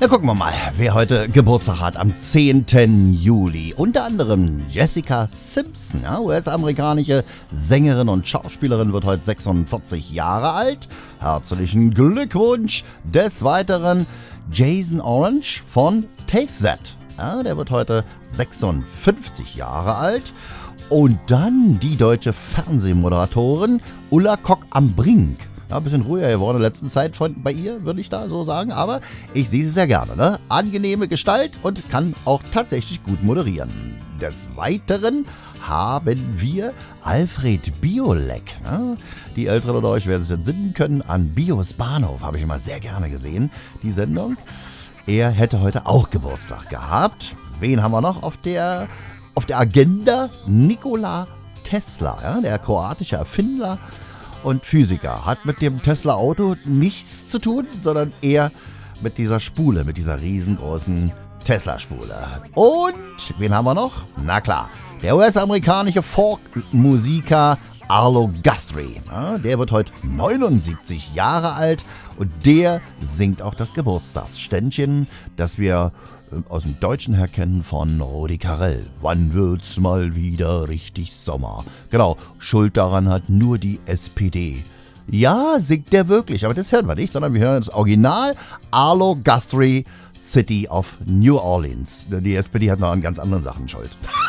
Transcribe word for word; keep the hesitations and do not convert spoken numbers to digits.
Na, gucken wir mal, wer heute Geburtstag hat am zehnten Juli. Unter anderem Jessica Simpson, ja, U S-amerikanische Sängerin und Schauspielerin, wird heute sechsundvierzig Jahre alt. Herzlichen Glückwunsch. Des Weiteren Jason Orange von Take That. Ja, der wird heute sechsundfünfzig Jahre alt. Und dann die deutsche Fernsehmoderatorin Ulla Kock am Brink. Ja, ein bisschen ruhiger geworden in der letzten Zeit von, bei ihr, würde ich da so sagen. Aber ich sehe sie sehr gerne. Ne? Angenehme Gestalt und kann auch tatsächlich gut moderieren. Des Weiteren haben wir Alfred Biolek. Ne? Die Älteren unter euch werden sich entsinnen können. An Bios Bahnhof habe ich immer sehr gerne gesehen, die Sendung. Er hätte heute auch Geburtstag gehabt. Wen haben wir noch auf der, auf der Agenda? Nikola Tesla, ja? Der kroatische Erfinder und Physiker. Hat mit dem Tesla-Auto nichts zu tun, sondern eher mit dieser Spule, mit dieser riesengroßen Tesla-Spule. Und wen haben wir noch? Na klar, der U S-amerikanische Folk-Musiker Arlo Guthrie. Ja, der wird heute neunundsiebzig Jahre alt und der singt auch das Geburtstagsständchen, das wir aus dem Deutschen her kennen von Rudi Carrell. Wann wird's mal wieder richtig Sommer? Genau, Schuld daran hat nur die S P D. Ja, singt der wirklich, aber das hören wir nicht, sondern wir hören das Original Arlo Guthrie, City of New Orleans. Die S P D hat noch an ganz anderen Sachen Schuld.